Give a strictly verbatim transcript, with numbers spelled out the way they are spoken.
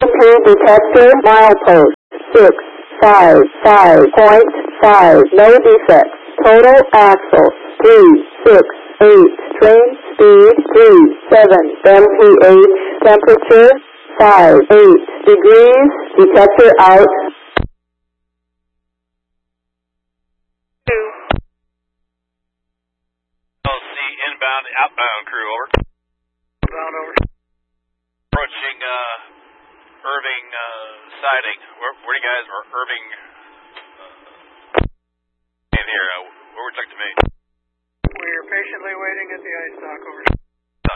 Entry detector milepost six five five point five. No defects. Total axle three six eight. Train speed three seven. M P H temperature five eight degrees. Detector out. Two. L C inbound outbound crew over. Inbound over. Approaching uh, Irving uh, siding. Where, where do you guys are? Irving. Uh, in here. Uh, where would you like to meet? We're patiently waiting at the ice dock over.